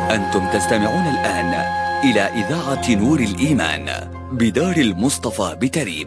أنتم تستمعون الآن إلى إذاعة نور الإيمان بدار المصطفى بتريم.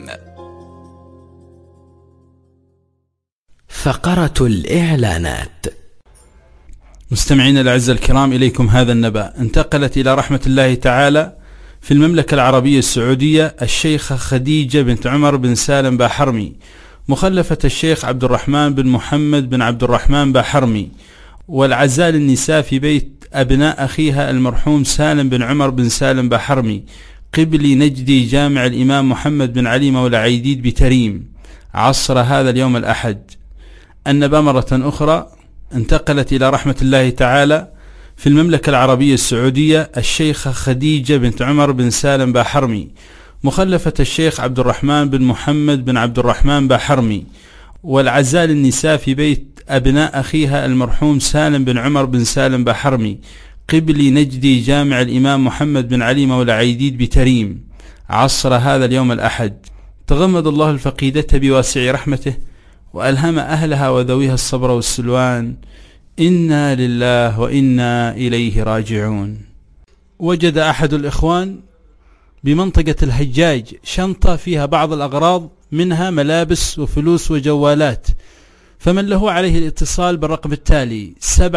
فقرة الإعلانات. مستمعين الأعزاء الكرام، إليكم هذا النبأ. انتقلت إلى رحمة الله تعالى في المملكة العربية السعودية الشيخة خديجة بنت عمر بن سالم باحرمي، مخلفة الشيخ عبد الرحمن بن محمد بن عبد الرحمن باحرمي، والعزاء للنساء في بيت أبناء أخيها المرحوم سالم بن عمر بن سالم باحرمي، قبلي نجدي جامع الإمام محمد بن علي مولى عيديد بتريم، عصر هذا اليوم الأحد. النبأ مرة أخرى. انتقلت إلى رحمة الله تعالى في المملكة العربية السعودية الشيخة خديجة بنت عمر بن سالم باحرمي، مخلفة الشيخ عبد الرحمن بن محمد بن عبد الرحمن باحرمي، والعزاء للنساء في بيت أبناء أخيها المرحوم سالم بن عمر بن سالم باحرمي، قبلي نجدي جامع الإمام محمد بن علي مولى عيديد بتريم، عصر هذا اليوم الأحد. تغمد الله الفقيدة بواسع رحمته وألهم أهلها وذويها الصبر والسلوان. إنا لله وإنا إليه راجعون. وجد أحد الإخوان بمنطقة الحجاج شنطة فيها بعض الأغراض، منها ملابس وفلوس وجوالات، فمن له عليه الاتصال بالرقم التالي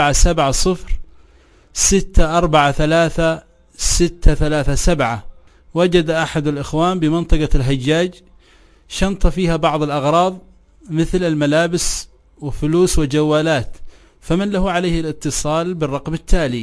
770-643-637. وجد أحد الإخوان بمنطقة الحجاج شنطة فيها بعض الأغراض مثل الملابس وفلوس وجوالات، فمن له عليه الاتصال بالرقم التالي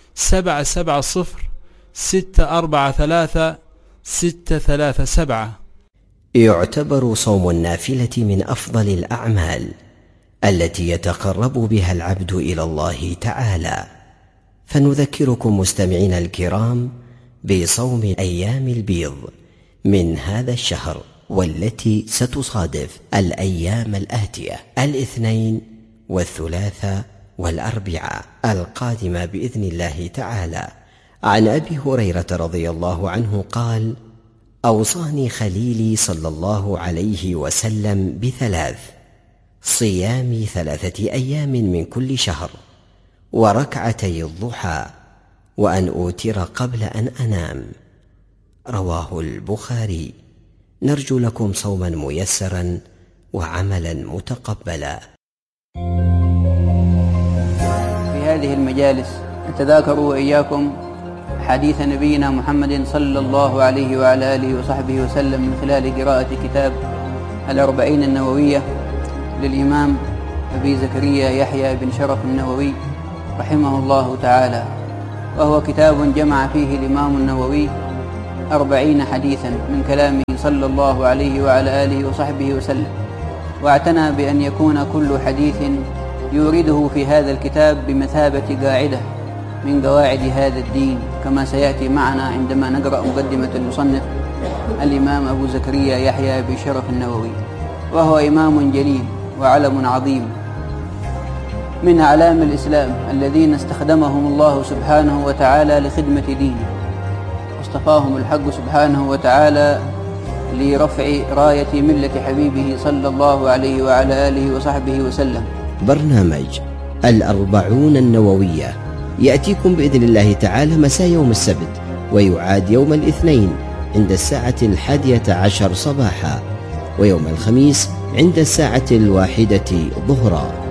770-643-637. يعتبر صوم النافلة من أفضل الأعمال التي يتقرب بها العبد إلى الله تعالى، فنذكركم مستمعين الكرام بصوم أيام البيض من هذا الشهر، والتي ستصادف الأيام الآتية: الاثنين والثلاثاء والأربعاء القادمة بإذن الله تعالى. عن أبي هريرة رضي الله عنه قال: أوصاني خليلي صلى الله عليه وسلم بثلاث: صيام 3 أيام من كل شهر، وركعتي الضحى، وأن أوتر قبل أن أنام. رواه البخاري. نرجو لكم صوما ميسرا وعملا متقبلا. في هذه المجالس نتذاكر وإياكم حديث نبينا محمد صلى الله عليه وعلى آله وصحبه وسلم من خلال قراءة كتاب الأربعين النووية للإمام أبي زكريا يحيى بن شرف النووي رحمه الله تعالى، وهو كتاب جمع فيه الإمام النووي 40 حديثا من كلامه صلى الله عليه وعلى آله وصحبه وسلم، واعتنى بأن يكون كل حديث يورده في هذا الكتاب بمثابة قاعدة من قواعد هذا الدين، كما سيأتي معنا عندما نقرأ مقدمة المصنف الإمام أبو زكريا يحيى بن شرف النووي. وهو إمام جليل وعلم عظيم من أعلام الإسلام الذين استخدمهم الله سبحانه وتعالى لخدمة دينه، واصطفاهم الحق سبحانه وتعالى لرفع راية ملة حبيبه صلى الله عليه وعلى آله وصحبه وسلم. برنامج الأربعون النووية يأتيكم بإذن الله تعالى مساء يوم السبت، ويعاد يوم الاثنين عند 11:10 صباحا، ويوم الخميس عند 1:00 ظهرا.